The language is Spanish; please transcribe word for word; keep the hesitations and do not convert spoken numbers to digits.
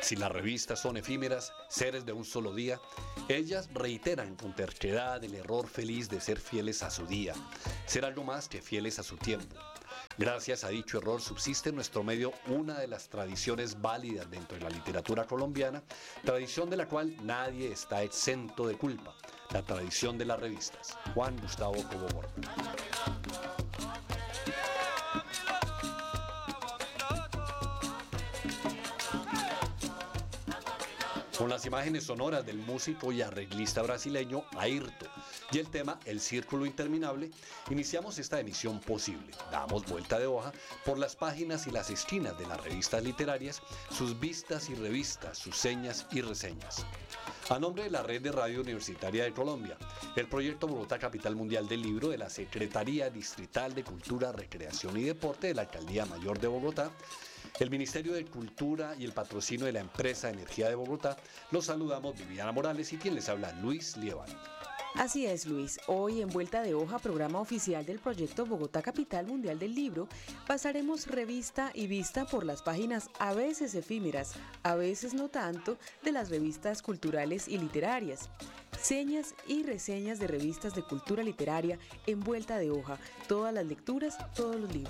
Si las revistas son efímeras, seres de un solo día, ellas reiteran con terquedad el error feliz de ser fieles a su día, ser algo más que fieles a su tiempo. Gracias a dicho error subsiste en nuestro medio una de las tradiciones válidas dentro de la literatura colombiana, tradición de la cual nadie está exento de culpa, la tradición de las revistas. Juan Gustavo Cobo Borda. Con las imágenes sonoras del músico y arreglista brasileño Airto y el tema El Círculo Interminable, iniciamos esta emisión posible. Damos vuelta de hoja por las páginas y las esquinas de las revistas literarias, sus vistas y revistas, sus señas y reseñas. A nombre de la Red de Radio Universitaria de Colombia, el proyecto Bogotá Capital Mundial del Libro de la Secretaría Distrital de Cultura, Recreación y Deporte de la Alcaldía Mayor de Bogotá, el Ministerio de Cultura y el patrocinio de la empresa Energía de Bogotá, los saludamos Viviana Morales y quien les habla Luis Lieban. Así es, Luis. Hoy en Vuelta de Hoja, programa oficial del proyecto Bogotá Capital Mundial del Libro, pasaremos revista y vista por las páginas a veces efímeras, a veces no tanto, de las revistas culturales y literarias. Señas y reseñas de revistas de cultura literaria en Vuelta de Hoja, todas las lecturas, todos los libros.